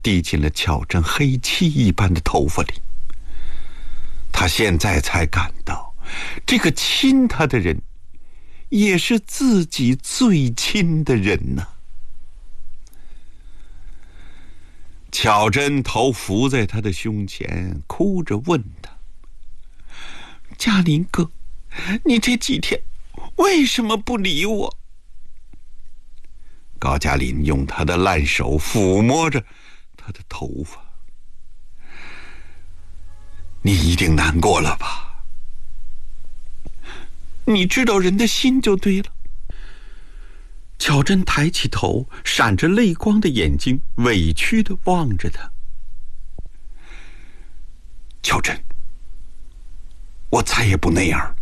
滴进了巧珍黑漆一般的头发里。他现在才感到，这个亲他的人也是自己最亲的人呢。巧珍头伏在他的胸前，哭着问他：嘉林哥，你这几天为什么不理我？高加林用他的烂手抚摸着他的头发。你一定难过了吧？你知道人的心就对了。巧珍抬起头，闪着泪光的眼睛委屈地望着他。巧珍，我再也不那样。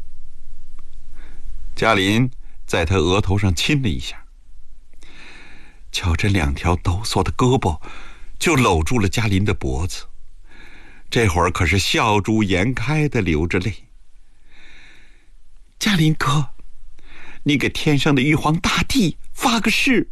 嘉林在他额头上亲了一下，巧珍两条抖擞的胳膊就搂住了嘉林的脖子，这会儿可是笑逐颜开地流着泪。嘉林哥，你给天上的玉皇大帝发个誓。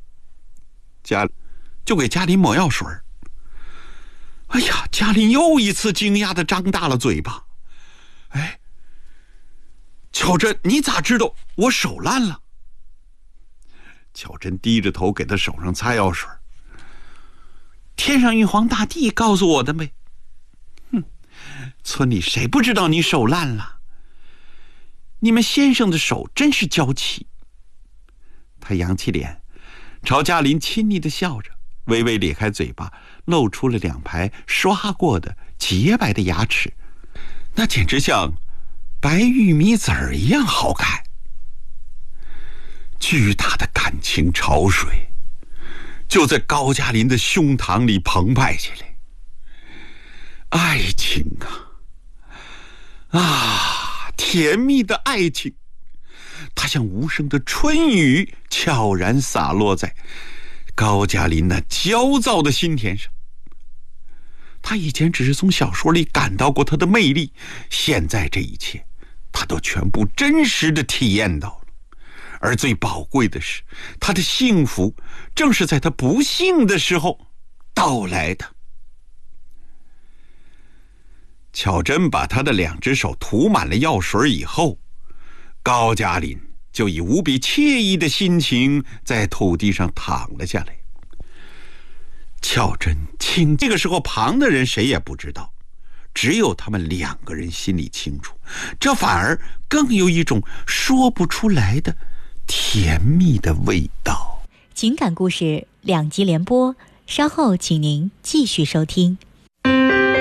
就给嘉林抹药水。哎呀，嘉林又一次惊讶地张大了嘴巴。哎，巧珍，你咋知道我手烂了？巧珍低着头给他手上擦药水。天上玉皇大帝告诉我的呗。村里谁不知道你手烂了？你们先生的手真是娇气。他扬起脸，朝嘉林亲昵地笑着，微微咧开嘴巴，露出了两排刷过的洁白的牙齿，那简直像白玉米籽儿一样好看。巨大的感情潮水就在高加林的胸膛里澎湃起来。爱情啊，甜蜜的爱情，它像无声的春雨，悄然洒落在高加林那焦躁的心田上。他以前只是从小说里感到过他的魅力，现在这一切他都全部真实地体验到了。而最宝贵的是，他的幸福正是在他不幸的时候到来的。巧珍把他的两只手涂满了药水以后，高加林就以无比惬意的心情在土地上躺了下来。巧珍清，这个时候旁的人谁也不知道，只有他们两个人心里清楚，这反而更有一种说不出来的甜蜜的味道。 情感故事2集连播，稍后请您继续收听。